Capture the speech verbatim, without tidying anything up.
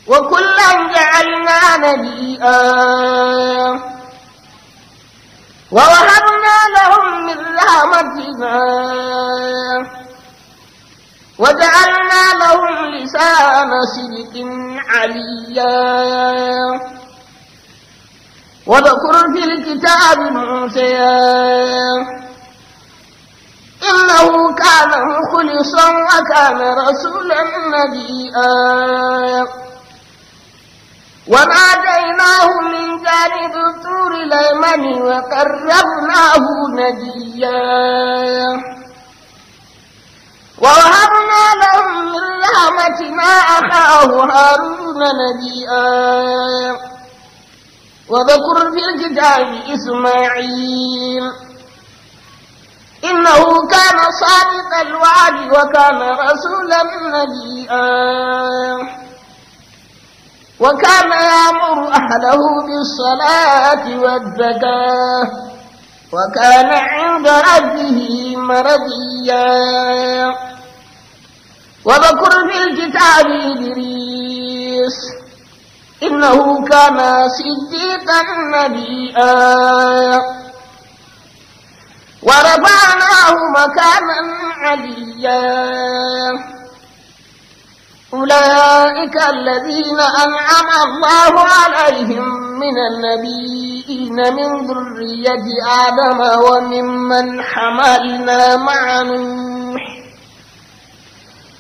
وكلا جعلنا نبيئا ووهبنا لهم من رحمتنا وجعلنا لهم لسان صدق عليا. واذكر في الكتاب موسى إنه كان مخلصا وكان رسولا نبيا. وناديناه من جانب الطور الأيمن وقربناه نجيا. ووهبنا لهم من رحمتنا أخاه هارون نبيا. وذكر في الكتاب إسماعيل إنه كان صادق الوعد وكان رسولا نبيا. وكان يأمر أهله بالصلاة والزكاة وكان عند ربه مرضيا. وذكر في الكتاب إدريس إنه كان صديقا نبيا. ورفعناه مكانا عليا. أولئك الذين أنعم الله عليهم من النبيين من ذرية آدم وممن حملنا مع نوح